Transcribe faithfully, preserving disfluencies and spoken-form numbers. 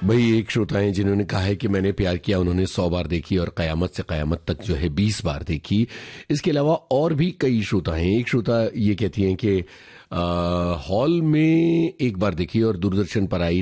भाई एक श्रोता है जिन्होंने कहा है कि मैंने प्यार किया, उन्होंने सौ बार देखी और कयामत से कयामत तक जो है बीस बार देखी। इसके अलावा और भी कई श्रोता हैं। एक श्रोता ये कहती हैं कि हॉल में एक बार देखी और दूरदर्शन पर आई